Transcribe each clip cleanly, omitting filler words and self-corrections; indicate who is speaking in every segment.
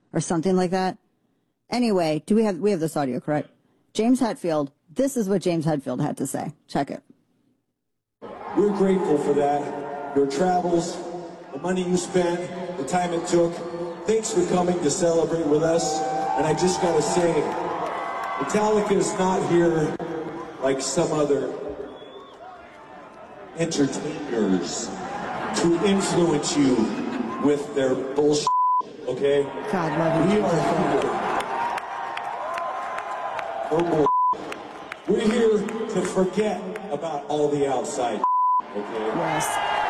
Speaker 1: or something like that. Anyway, we have this audio, correct? James Hetfield, this is what James Hetfield had to say. Check it.
Speaker 2: We're grateful for that. Your travels, the money you spent, the time it took. Thanks for coming to celebrate with us. And I just gotta say, Metallica is not here like some other entertainers to influence you with their bullshit, okay?
Speaker 1: God love you.
Speaker 2: We are here. No more. We're here to forget about all the outside, okay?
Speaker 1: Yes.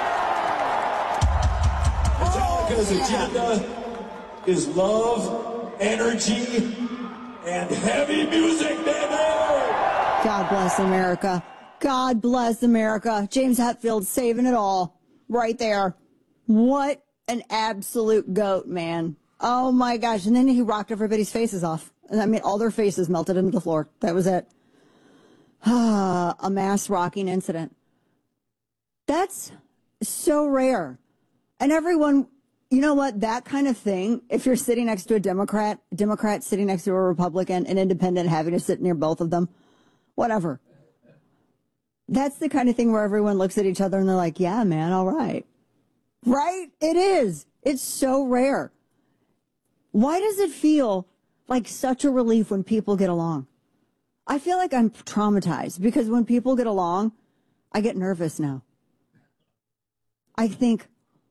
Speaker 2: Metallica's agenda is love, energy, and heavy music, baby!
Speaker 1: God bless America. God bless America. James Hetfield saving it all right there. What an absolute goat, man. Oh, my gosh. And then he rocked everybody's faces off. I mean, all their faces melted into the floor. That was it. A mass rocking incident. That's so rare. And everyone, you know what? That kind of thing, if you're sitting next to a Democrat sitting next to a Republican, an independent having to sit near both of them, whatever. That's the kind of thing where everyone looks at each other and they're like, yeah, man, all right. Right? It is. It's so rare. Why does it feel like such a relief when people get along? I feel like I'm traumatized because when people get along, I get nervous now. I think,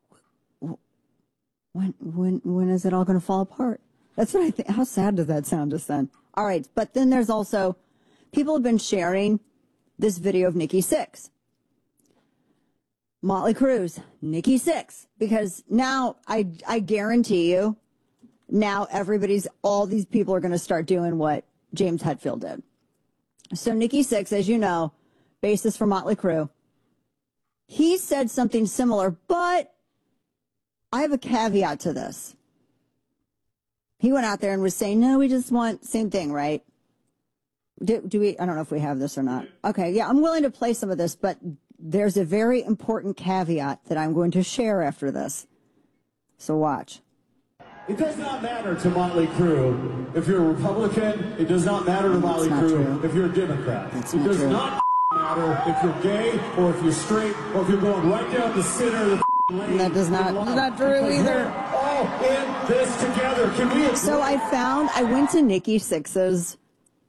Speaker 1: when is it all going to fall apart? That's what I think. How sad does that sound just then? All right. But then there's also, people have been sharing this video of Nikki Sixx. Motley Crue, Nikki Sixx. Because now I guarantee you, now all these people are going to start doing what James Hetfield did. So Nikki Sixx, as you know, bassist for Motley Crue, he said something similar, but I have a caveat to this. He went out there and was saying, no, we just want same thing, right? Do we? I don't know if we have this or not. Okay, yeah, I'm willing to play some of this, but there's a very important caveat that I'm going to share after this. So watch.
Speaker 3: It does not matter to Motley Crue if you're a Republican. It does not matter to Motley Crue if you're a Democrat. It does not matter if you're gay or if you're straight or if you're going right down the center of the lane.
Speaker 1: That does not true either.
Speaker 3: All in this together. Can we?
Speaker 1: So I went to Nikki Sixx's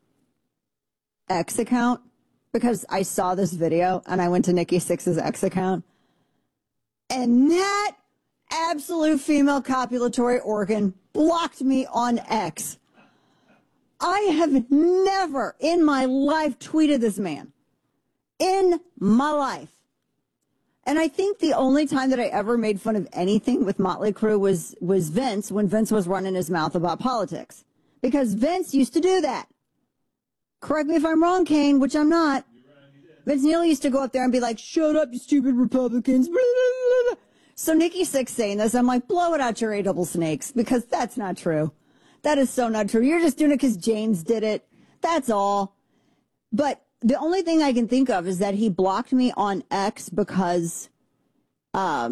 Speaker 1: X account because I saw this video and I went to Nikki Sixx's X account. And that absolute female copulatory organ blocked me on X. I have never in my life tweeted this man. In my life. And I think the only time that I ever made fun of anything with Motley Crue was Vince, when Vince was running his mouth about politics. Because Vince used to do that. Correct me if I'm wrong, Kane, which I'm not. Vince Neil used to go up there and be like, shut up, you stupid Republicans. Blah, blah, blah. So Nikki Sixx saying this, I'm like, blow it out your A-double snakes, because that's not true. That is so not true. You're just doing it because James did it. That's all. But the only thing I can think of is that he blocked me on X because I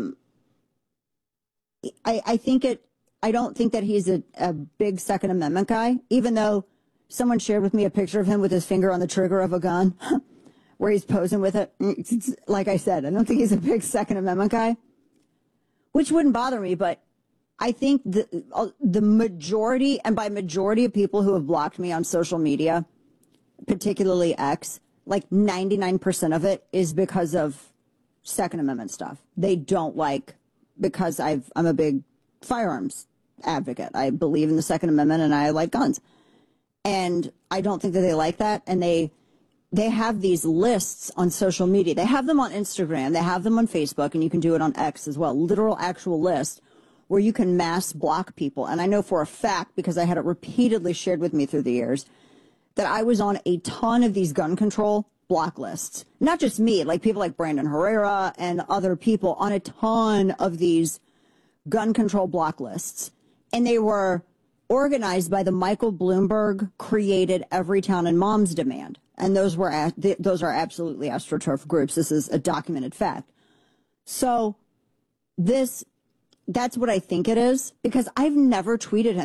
Speaker 1: don't think that he's a big Second Amendment guy, even though someone shared with me a picture of him with his finger on the trigger of a gun where he's posing with it. Like I said, I don't think he's a big Second Amendment guy, which wouldn't bother me. But I think the majority, and by majority of people who have blocked me on social media, particularly X, like 99% of it is because of Second Amendment stuff. They don't like, because I'm a big firearms advocate. I believe in the Second Amendment and I like guns. And I don't think that they like that. And they have these lists on social media. They have them on Instagram. They have them on Facebook, and you can do it on X as well. Literal actual list where you can mass block people. And I know for a fact, because I had it repeatedly shared with me through the years, that I was on a ton of these gun control block lists. Not just me, like people like Brandon Herrera and other people on a ton of these gun control block lists. And they were organized by the Michael Bloomberg created Everytown and Moms Demand. And those are absolutely AstroTurf groups. This is a documented fact. So that's what I think it is, because I've never tweeted him.